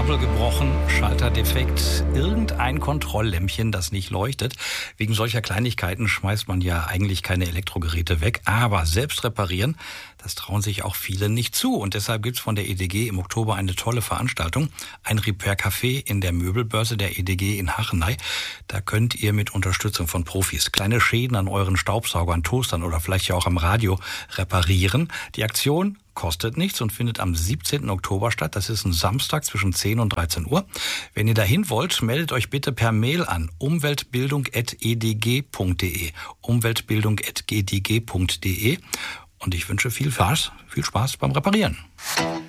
Kabel gebrochen, Schalter defekt, irgendein Kontrolllämpchen, das nicht leuchtet. Wegen solcher Kleinigkeiten schmeißt man ja eigentlich keine Elektrogeräte weg. Aber selbst reparieren, das trauen sich auch viele nicht zu. Und deshalb gibt's von der EDG im Oktober eine tolle Veranstaltung. Ein Repair-Café in der Möbelbörse der EDG in Hachenay. Da könnt ihr mit Unterstützung von Profis kleine Schäden an euren Staubsaugern, Toastern oder vielleicht ja auch am Radio reparieren. Die Aktion kostet nichts und findet am 17. Oktober statt. Das ist ein Samstag zwischen 10 und 13 Uhr. Wenn ihr dahin wollt, meldet euch bitte per Mail an umweltbildung@edg.de. umweltbildung@edg.de. Und ich wünsche viel Spaß beim Reparieren.